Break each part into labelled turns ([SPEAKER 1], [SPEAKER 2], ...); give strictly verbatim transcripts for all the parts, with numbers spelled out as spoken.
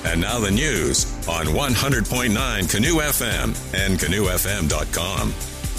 [SPEAKER 1] And now the news on one hundred point nine Canoe F M and canoe f m dot com.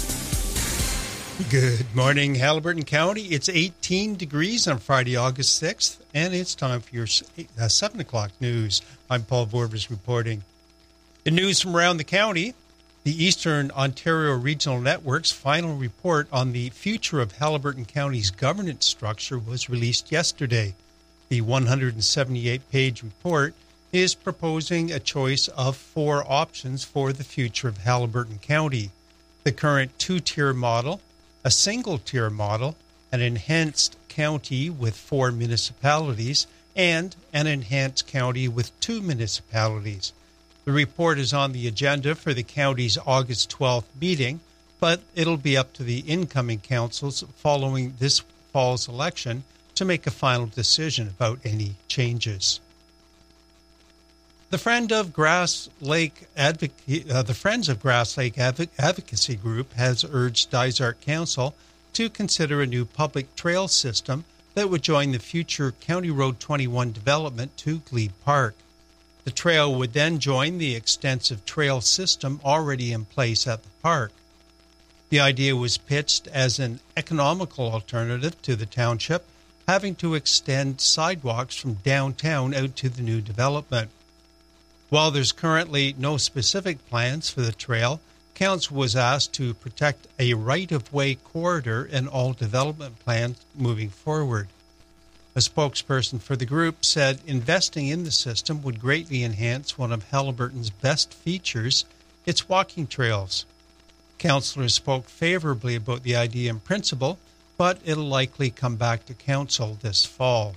[SPEAKER 2] Good morning, Haliburton County. It's eighteen degrees on Friday, August sixth, and it's time for your uh, seven o'clock news. I'm Paul Vorbis reporting. In news from around the county, the Eastern Ontario Regional Network's final report on the future of Haliburton County's governance structure was released yesterday. The one hundred seventy-eight page report is proposing a choice of four options for the future of Haliburton County: the current two-tier model, a single-tier model, an enhanced county with four municipalities, and an enhanced county with two municipalities. The report is on the agenda for the county's August twelfth meeting, but it'll be up to the incoming councils following this fall's election to make a final decision about any changes. The Friend of Grass Lake Advoc- uh, the Friends of Grass Lake Advo- Advocacy Group has urged Dysart Council to consider a new public trail system that would join the future County Road twenty-one development to Glebe Park. The trail would then join the extensive trail system already in place at the park. The idea was pitched as an economical alternative to the township having to extend sidewalks from downtown out to the new development. While there's currently no specific plans for the trail, Council was asked to protect a right-of-way corridor in all development plans moving forward. A spokesperson for the group said investing in the system would greatly enhance one of Haliburton's best features, its walking trails. Councillors spoke favorably about the idea in principle, but it'll likely come back to Council this fall.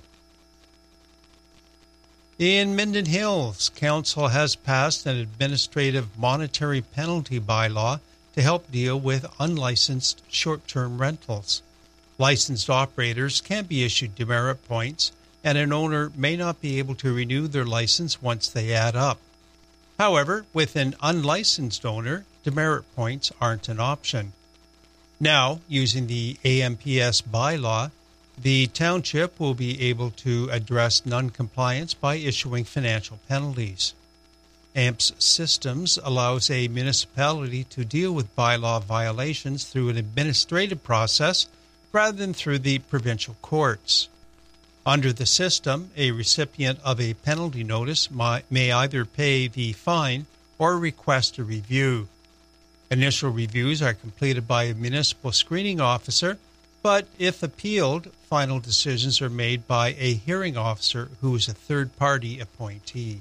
[SPEAKER 2] In Minden Hills, Council has passed an administrative monetary penalty bylaw to help deal with unlicensed short-term rentals. Licensed operators can be issued demerit points, and an owner may not be able to renew their license once they add up. However, with an unlicensed owner, demerit points aren't an option. Now, using the A M P S bylaw, the township will be able to address non-compliance by issuing financial penalties. A M P S Systems allows a municipality to deal with bylaw violations through an administrative process rather than through the provincial courts. Under the system, a recipient of a penalty notice may either pay the fine or request a review. Initial reviews are completed by a municipal screening officer, but if appealed, final decisions are made by a hearing officer who is a third-party appointee.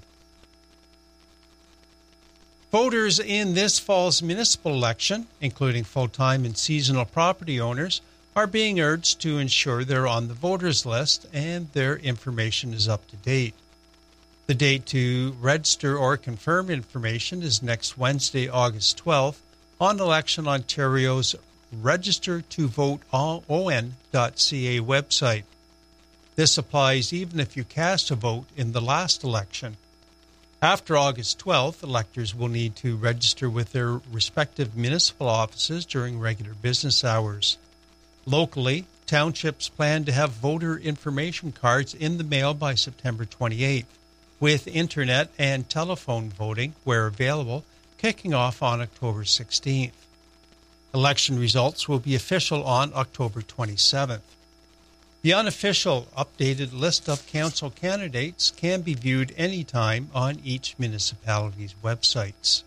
[SPEAKER 2] Voters in this fall's municipal election, including full-time and seasonal property owners, are being urged to ensure they're on the voters list and their information is up to date. The date to register or confirm information is next Wednesday, August twelfth, on Election Ontario's register to vote on dot c a website. This applies even if you cast a vote in the last election. After August twelfth, electors will need to register with their respective municipal offices during regular business hours. Locally, townships plan to have voter information cards in the mail by September twenty-eighth, with internet and telephone voting, where available, kicking off on October sixteenth. Election results will be official on October twenty-seventh. The unofficial updated list of council candidates can be viewed anytime on each municipality's websites.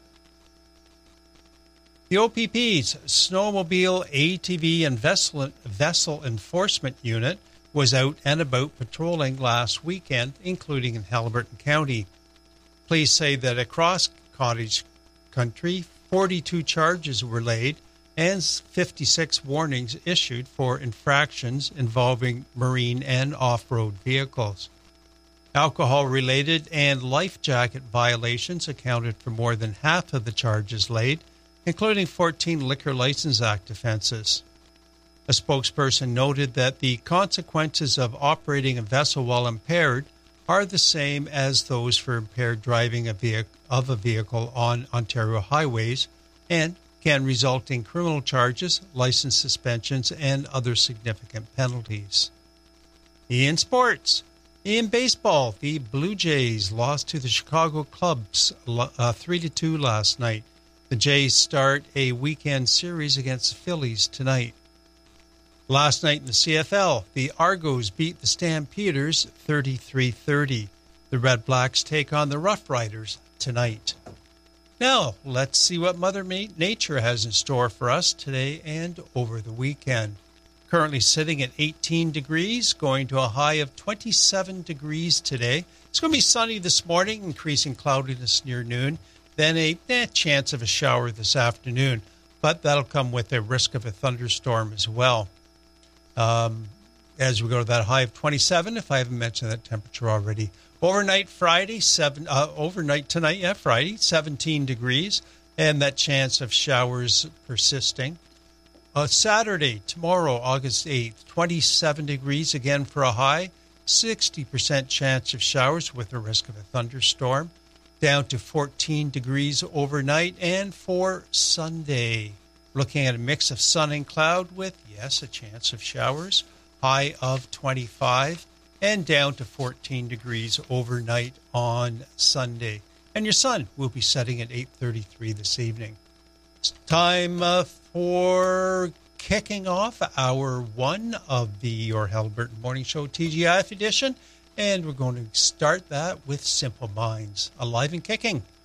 [SPEAKER 2] The O P P's Snowmobile, A T V, and Vessel, Vessel Enforcement Unit was out and about patrolling last weekend, including in Haliburton County. Police say that across Cottage Country, forty-two charges were laid and fifty-six warnings issued for infractions involving marine and off-road vehicles. Alcohol-related and life jacket violations accounted for more than half of the charges laid, including fourteen Liquor License Act offenses. A spokesperson noted that the consequences of operating a vessel while impaired are the same as those for impaired driving a vehicle, of a vehicle on Ontario highways and can result in criminal charges, license suspensions, and other significant penalties. In sports, In baseball, the Blue Jays lost to the Chicago Cubs uh, three to two last night. The Jays start a weekend series against the Phillies tonight. Last night in the C F L, the Argos beat the Stampeders thirty-three thirty. The Red Blacks take on the Rough Riders tonight. Now, let's see what Mother Nature has in store for us today and over the weekend. Currently sitting at eighteen degrees, going to a high of twenty-seven degrees today. It's going to be sunny this morning, increasing cloudiness near noon. Then a eh, chance of a shower this afternoon, but that'll come with a risk of a thunderstorm as well. Um, as we go to that high of twenty-seven, if I haven't mentioned that temperature already. Overnight Friday, seven. Uh, overnight tonight, yeah, Friday, seventeen degrees, and that chance of showers persisting. Uh, Saturday, tomorrow, August eighth, twenty-seven degrees again for a high, sixty percent chance of showers with a risk of a thunderstorm, down to fourteen degrees overnight. And for Sunday, looking at a mix of sun and cloud with, yes, a chance of showers, high of twenty-five, and down to fourteen degrees overnight on Sunday. And your sun will be setting at eight thirty-three this evening. It's time uh, for kicking off hour one of the Your Halliburton Morning Show T G I F edition. And we're going to start that with Simple Minds, Alive and Kicking.